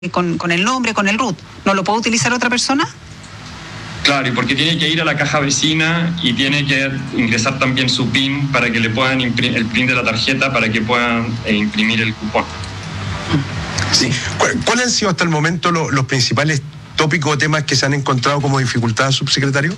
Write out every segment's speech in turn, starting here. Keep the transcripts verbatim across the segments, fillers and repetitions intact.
con, con el nombre, con el root. ¿No lo puede utilizar otra persona? Claro, y porque tiene que ir a la caja vecina y tiene que ingresar también su PIN para que le puedan imprimir el PIN de la tarjeta para que puedan eh, imprimir el cupón. Sí. ¿Cuáles han sido hasta el momento los, los principales tópicos o temas que se han encontrado como dificultad, subsecretario?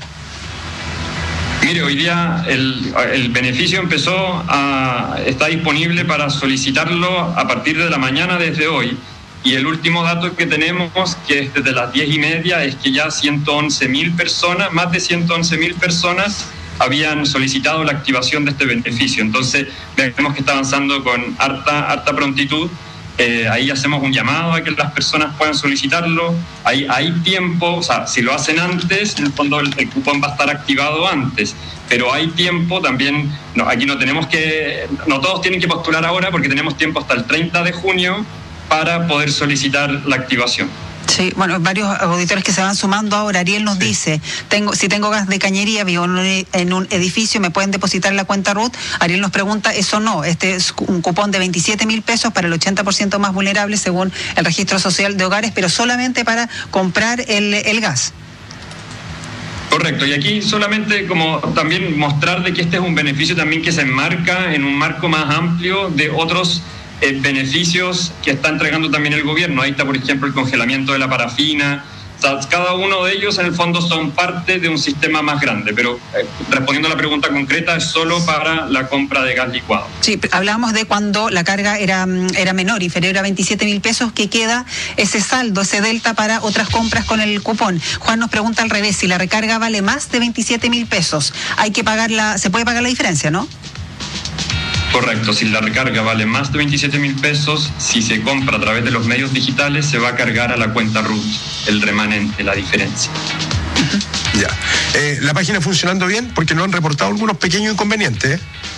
Mire, hoy día el, el beneficio empezó a está disponible para solicitarlo a partir de la mañana desde hoy. Y el último dato que tenemos, que es desde las diez y media, es que ya ciento once mil personas, más de ciento once mil personas habían solicitado la activación de este beneficio. Entonces, vemos que está avanzando con harta, harta prontitud. Eh, ahí hacemos un llamado a que las personas puedan solicitarlo. Ahí hay tiempo, o sea, si lo hacen antes, en el fondo el, el cupón va a estar activado antes. Pero hay tiempo también, no, aquí no tenemos que, no todos tienen que postular ahora porque tenemos tiempo hasta el treinta de junio para poder solicitar la activación. Sí, bueno, varios auditores que se van sumando ahora. Ariel nos sí. dice, tengo, si tengo gas de cañería, vivo en un, en un edificio, ¿me pueden depositar en la cuenta root? Ariel nos pregunta, eso no, este es un cupón de veintisiete mil pesos para el ochenta por ciento más vulnerable según el registro social de hogares, pero solamente para comprar el, el gas. Correcto, y aquí solamente como también mostrar de que este es un beneficio también que se enmarca en un marco más amplio de otros Eh, beneficios que está entregando también el gobierno. Ahí está, por ejemplo, el congelamiento de la parafina. O sea, cada uno de ellos, en el fondo, son parte de un sistema más grande, pero eh, respondiendo a la pregunta concreta, es solo para la compra de gas licuado. Sí, hablábamos de cuando la carga era, era menor, inferior a veintisiete mil pesos, que queda ese saldo, ese delta para otras compras con el cupón. Juan nos pregunta al revés, si la recarga vale más de veintisiete mil pesos, hay que pagar la, se puede pagar la diferencia, ¿no? Correcto, si la recarga vale más de veintisiete mil pesos, si se compra a través de los medios digitales, se va a cargar a la cuenta root el remanente, la diferencia. Uh-huh. Ya. Eh, ¿La página funcionando bien? Porque nos han reportado algunos pequeños inconvenientes, ¿eh?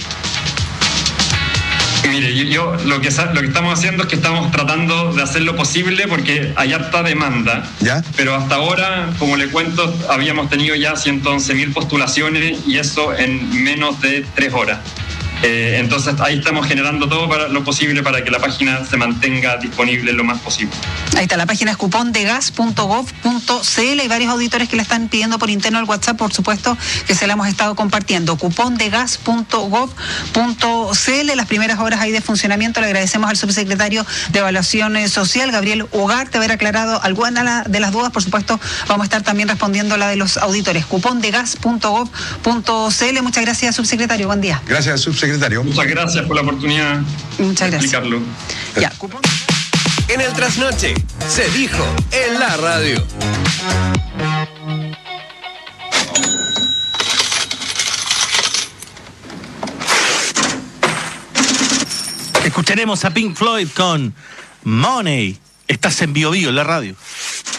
Mire, yo, yo lo, que, lo que estamos haciendo es que estamos tratando de hacer lo posible porque hay harta demanda. ¿Ya? Pero hasta ahora, como le cuento, habíamos tenido ya ciento once mil postulaciones y eso en menos de tres horas. Eh, entonces ahí estamos generando todo para lo posible para que la página se mantenga disponible lo más posible. Ahí está, la página es cupón de gas punto gov punto c l. Hay varios auditores que la están pidiendo por interno al WhatsApp, por supuesto que se la hemos estado compartiendo. cupón de gas punto gov punto c l. Las primeras horas ahí de funcionamiento. Le agradecemos al subsecretario de Evaluación Social, Gabriel Ugarte, haber aclarado alguna de las dudas. Por supuesto, vamos a estar también respondiendo la de los auditores. cupón de gas punto gov punto c l. Muchas gracias, subsecretario. Buen día. Gracias, subsecretario. Muchas gracias por la oportunidad Muchas de gracias. explicarlo. Ya, cupón. En el trasnoche se dijo en la radio. Escucharemos a Pink Floyd con Money. Estás en Bio Bio, en la radio.